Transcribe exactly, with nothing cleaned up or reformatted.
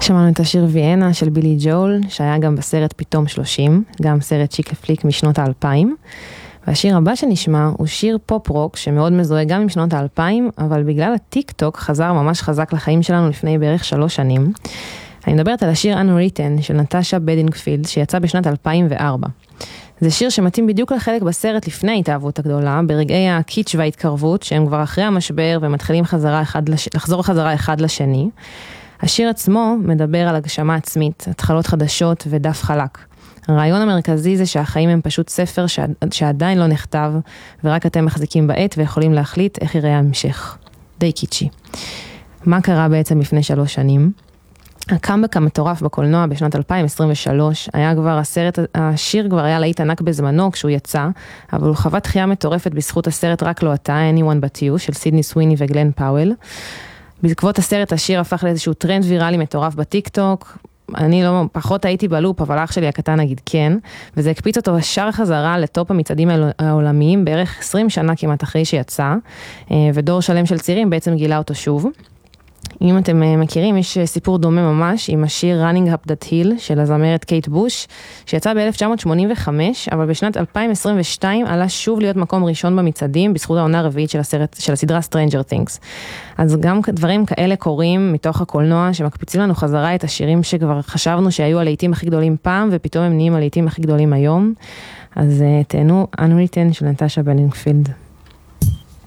שמענו את השיר ויאנה של בילי ג'ול, שהיה גם בסרט פתאום שלושים, גם סרט שיק פליק משנות האלפיים. והשיר הבא שנשמע הוא שיר פופ רוק שמאוד מזוהה גם עם שנות האלפיים, אבל בגלל הטיק טוק חזר ממש חזק לחיים שלנו לפני בערך שלוש שנים. אני מדברת על השיר Unwritten של נטשה בדינגפילד שיצא בשנת אלפיים וארבע. זה שיר שמתאים בדיוק לחלק בסרט לפני ההתאהבות הגדולה, ברגעי הקיץ' וההתקרבות שהם כבר אחרי המשבר ומתחילים חזרה אחד לש... לחזור חזרה אחד לשני. השיר עצמו מדבר על הגשמה עצמית, התחלות חדשות ודף חלק. הרעיון המרכזי זה שהחיים הם פשוט ספר שעד, שעדיין לא נכתב, ורק אתם מחזיקים בעת ויכולים להחליט איך יראה ההמשך. די קיצ'י. מה קרה בעצם לפני שלוש שנים? הקאמבק המטורף בקולנוע בשנת אלפיים עשרים ושלוש, היה כבר הסרט, השיר כבר היה להיט ענק בזמנו כשהוא יצא, אבל הוא חווה דחייה מטורפת בזכות הסרט רק לא אתה, Anyone But You, של סידני סוויני וגלן פאוול. בעקבות הסרט השיר הפך לאיזשהו טרנד ויראלי מטורף בטיק טוק, אני לא, פחות הייתי בלופ, אבל אח שלי הקטן נגיד כן, וזה הקפיץ אותו ישר חזרה לטופ המצעדים העולמיים, בערך עשרים שנה כמעט אחרי שיצא, ודור שלם של צעירים בעצם גילה אותו שוב. אם אתם מכירים, יש סיפור דומה ממש עם השיר Running Up That Hill של הזמרת קייט בוש, שיצא ב-אלף תשע מאות שמונים וחמש, אבל בשנת אלפיים עשרים ושתיים עלה שוב להיות מקום ראשון במצעדים, בזכות העונה הרביעית של הסרט, של הסדרה Stranger Things. אז גם דברים כאלה קורים מתוך הקולנוע, שמקפיצים לנו חזרה את השירים שכבר חשבנו שהיו הלהיטים הכי גדולים פעם, ופתאום הם נהיים הלהיטים הכי גדולים היום. אז תהנו Unwritten של נטשה בדינגפילד.